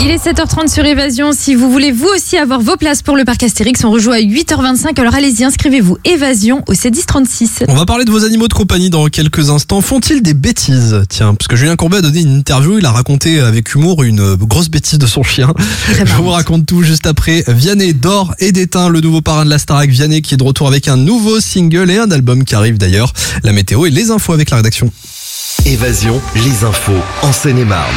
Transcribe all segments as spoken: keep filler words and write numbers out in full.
Il est sept heures trente sur Évasion. Si vous voulez vous aussi avoir vos places pour le parc Astérix, on rejoue à huit heures vingt-cinq. Alors allez-y, inscrivez-vous. Évasion au sept dix trente-six. On va parler de vos animaux de compagnie dans quelques instants. Font-ils des bêtises? Tiens, parce que Julien Courbet a donné une interview, il a raconté avec humour une grosse bêtise de son chien. Très Je marrant. vous raconte tout juste après. Vianney d'or et d'éteint, le nouveau parrain de la Starac. Vianney qui est de retour avec un nouveau single et un album qui arrive d'ailleurs. La météo et les infos avec la rédaction. Évasion, les infos en Seine-et-Marne.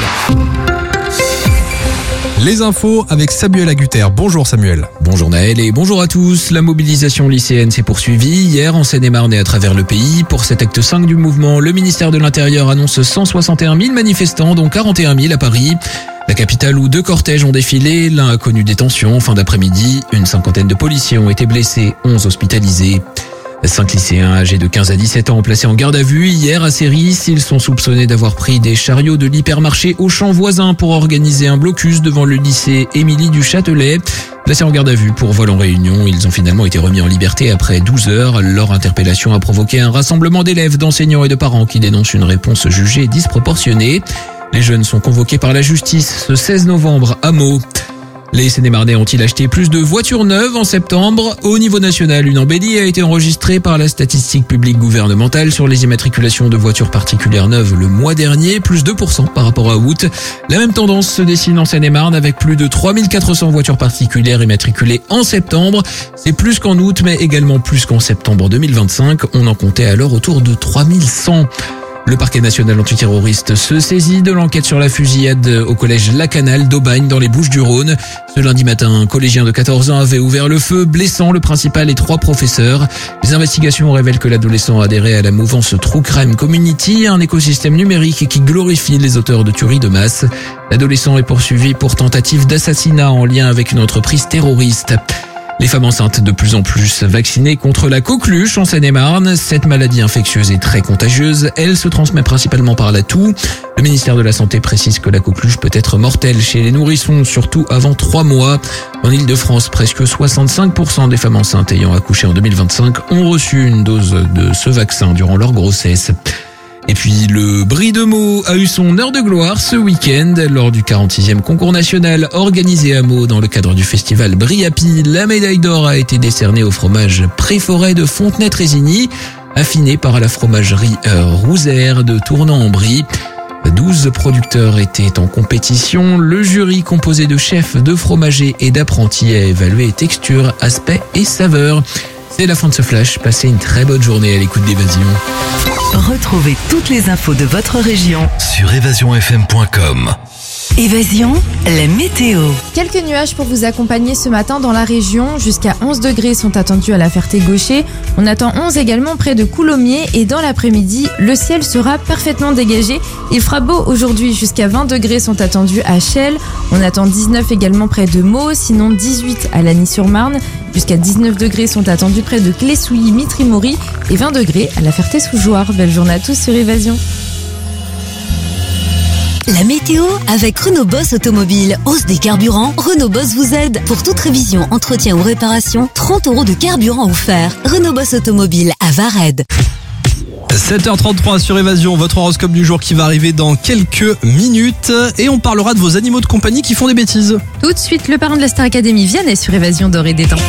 Les infos avec Samuel Agutter. Bonjour Samuel. Bonjour Naël et bonjour à tous. La mobilisation lycéenne s'est poursuivie hier en Seine-et-Marne et à travers le pays. Pour cet acte cinq du mouvement, le ministère de l'Intérieur annonce cent soixante et un mille manifestants, dont quarante et un mille à Paris. La capitale où deux cortèges ont défilé, l'un a connu des tensions. Fin d'après-midi, une cinquantaine de policiers ont été blessés, onze hospitalisés. Cinq lycéens âgés de quinze à dix-sept ans ont placé en garde à vue hier à Séris. Ils sont soupçonnés d'avoir pris des chariots de l'hypermarché Auchan voisin pour organiser un blocus devant le lycée Émilie du Châtelet. Placés en garde à vue pour vol en réunion, ils ont finalement été remis en liberté après douze heures. Leur interpellation a provoqué un rassemblement d'élèves, d'enseignants et de parents qui dénoncent une réponse jugée disproportionnée. Les jeunes sont convoqués par la justice ce seize novembre à Meaux. Les Seine-et-Marnais ont-ils acheté plus de voitures neuves en septembre? Au niveau national, une embellie a été enregistrée par la statistique publique gouvernementale sur les immatriculations de voitures particulières neuves le mois dernier, plus deux pour cent par rapport à août. La même tendance se dessine en Seine-et-Marne avec plus de trois mille quatre cents voitures particulières immatriculées en septembre. C'est plus qu'en août, mais également plus qu'en septembre deux mille vingt-cinq. On en comptait alors autour de trois mille cent. Le parquet national antiterroriste se saisit de l'enquête sur la fusillade au collège Lacanal d'Aubagne dans les Bouches-du-Rhône. Ce lundi matin, un collégien de quatorze ans avait ouvert le feu, blessant le principal et trois professeurs. Les investigations révèlent que l'adolescent a adhéré à la mouvance True Crime Community, un écosystème numérique qui glorifie les auteurs de tueries de masse. L'adolescent est poursuivi pour tentative d'assassinat en lien avec une entreprise terroriste. Les femmes enceintes de plus en plus vaccinées contre la coqueluche en Seine-et-Marne. Cette maladie infectieuse est très contagieuse. Elle se transmet principalement par la toux. Le ministère de la Santé précise que la coqueluche peut être mortelle chez les nourrissons, surtout avant trois mois. En Ile-de-France, presque soixante-cinq pour cent des femmes enceintes ayant accouché en deux mille vingt-cinq ont reçu une dose de ce vaccin durant leur grossesse. Et puis le Brie de Meaux a eu son heure de gloire ce week-end lors du quarante-sixième concours national organisé à Meaux dans le cadre du festival Brie Happy. La médaille d'or a été décernée au fromage Préforêt de Fontenay-Trésigny, affiné par la fromagerie Rousère de Tournan-en-Brie. douze producteurs étaient en compétition. Le jury, composé de chefs, de fromagers et d'apprentis, a évalué texture, aspect et saveur. C'est la fin de ce flash. Passez une très bonne journée à l'écoute d'Évasion. Retrouvez toutes les infos de votre région Sur évasion f m point com. Évasion, la météo. Quelques nuages pour vous accompagner ce matin dans la région. Jusqu'à onze degrés sont attendus à la Ferté-Gaucher. On attend onze également près de Coulommiers. Et dans l'après-midi, le ciel sera parfaitement dégagé. Il fera beau aujourd'hui. Jusqu'à vingt degrés sont attendus à Chelles. On attend dix-neuf également près de Meaux. Sinon dix-huit à Lagny-sur-Marne. Jusqu'à dix-neuf degrés sont attendus près de Clessouilly, Mitry-Mory. Et vingt degrés à la Ferté-sous-Jouarre. Belle journée à tous sur Évasion. La météo avec Renault Boss Automobile. Hausse des carburants, Renault Boss vous aide. Pour toute révision, entretien ou réparation, trente euros de carburant offert. Renault Boss Automobile à Vared. sept heures trente-trois sur Évasion, votre horoscope du jour qui va arriver dans quelques minutes. Et on parlera de vos animaux de compagnie qui font des bêtises. Tout de suite, le parrain de la Star Academy Vianney sur Évasion d'or et d'éteint.